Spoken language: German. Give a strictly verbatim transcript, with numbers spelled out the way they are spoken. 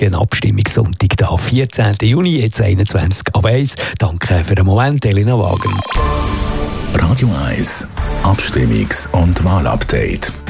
heutigen Abstimmungssonntag, da vierzehnten Juni, jetzt einundzwanzig ab eins. Danke für den Moment, Elena Wagen. Radio eins Abstimmungs- und Wahlupdate.